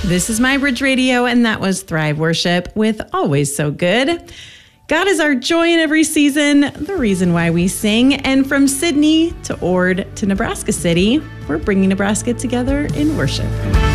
This is MyBridge Radio, and that was Thrive Worship with Always So Good. God is our joy in every season, the reason why we sing. And from Sydney to Ord to Nebraska City, we're bringing Nebraska together in worship.